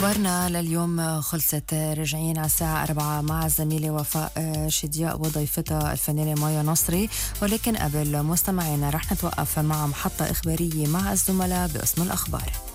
أخبارنا لليوم خلصت. راجعين على الساعة 4 مع الزميلة وفاء شدياء وضيفتها الفنانة مايا نصري، ولكن قبل مستمعينا رح نتوقف مع محطة إخبارية مع الزملاء بقسم الأخبار.